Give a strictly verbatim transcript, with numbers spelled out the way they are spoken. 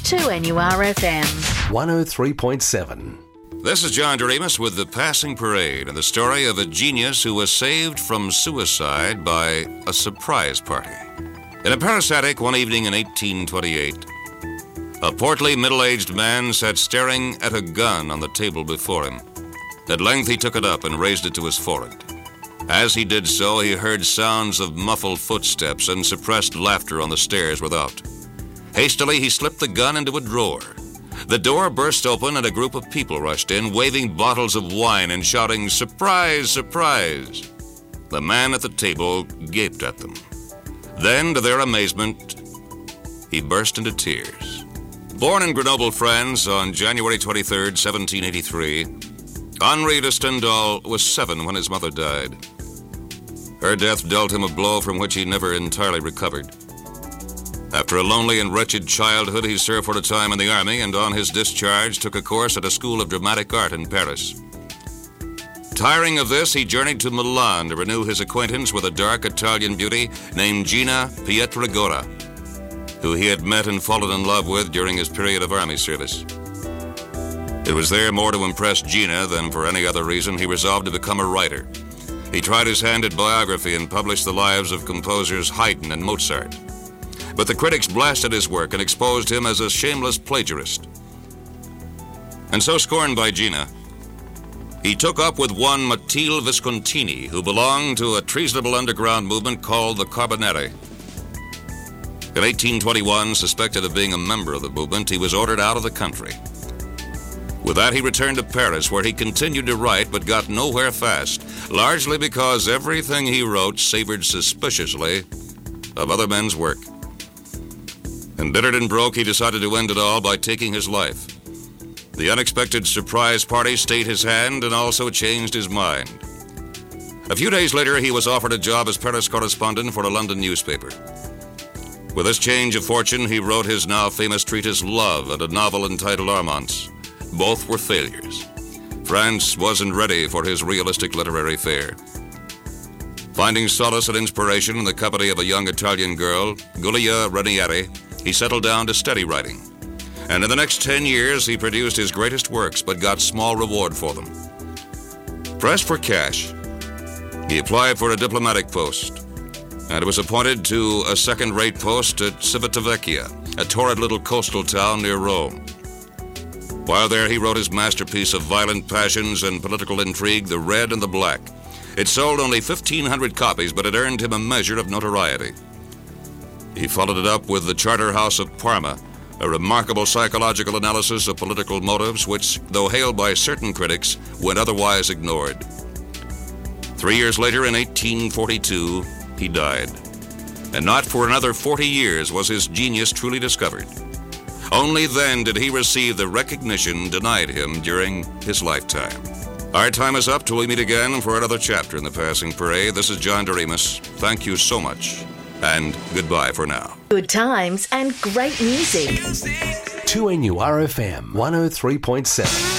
two N U R F M. one oh three point seven. This is John Doremus with The Passing Parade and the story of a genius who was saved from suicide by a surprise party. In a Paris attic one evening in eighteen twenty-eight, a portly, middle-aged man sat staring at a gun on the table before him. At length he took it up and raised it to his forehead. As he did so, he heard sounds of muffled footsteps and suppressed laughter on the stairs without. Hastily, he slipped the gun into a drawer. The door burst open and a group of people rushed in, waving bottles of wine and shouting, "Surprise, surprise!" The man at the table gaped at them. Then, to their amazement, he burst into tears. Born in Grenoble, France, on January twenty-third, seventeen eighty-three, Henri de Stendhal was seven when his mother died. Her death dealt him a blow from which he never entirely recovered. After a lonely and wretched childhood, he served for a time in the army and on his discharge took a course at a school of dramatic art in Paris. Tiring of this, he journeyed to Milan to renew his acquaintance with a dark Italian beauty named Gina Pietragora, who he had met and fallen in love with during his period of army service. It was there, more to impress Gina than for any other reason, he resolved to become a writer. He tried his hand at biography and published the lives of composers Haydn and Mozart. But the critics blasted his work and exposed him as a shameless plagiarist. And so, scorned by Gina, he took up with one Matilde Viscontini, who belonged to a treasonable underground movement called the Carbonari. In eighteen twenty-one, suspected of being a member of the movement, he was ordered out of the country. With that, he returned to Paris, where he continued to write but got nowhere fast, largely because everything he wrote savored suspiciously of other men's work. Embittered and broke, he decided to end it all by taking his life. The unexpected surprise party stayed his hand and also changed his mind. A few days later, he was offered a job as Paris correspondent for a London newspaper. With this change of fortune, he wrote his now famous treatise Love and a novel entitled Armance. Both were failures. France wasn't ready for his realistic literary fare. Finding solace and inspiration in the company of a young Italian girl, Giulia Ranieri, he settled down to steady writing. And in the next ten years, he produced his greatest works, but got small reward for them. Pressed for cash, he applied for a diplomatic post, and was appointed to a second-rate post at Civitavecchia, a torrid little coastal town near Rome. While there, he wrote his masterpiece of violent passions and political intrigue, The Red and the Black. It sold only fifteen hundred copies, but it earned him a measure of notoriety. He followed it up with The Charterhouse of Parma, a remarkable psychological analysis of political motives which, though hailed by certain critics, went otherwise ignored. Three years later, in eighteen forty-two, he died. And not for another forty years was his genius truly discovered. Only then did he receive the recognition denied him during his lifetime. Our time is up till we meet again for another chapter in The Passing Parade. This is John Doremus. Thank you so much, and goodbye for now. Good times and great music. two N U R F M one oh three point seven.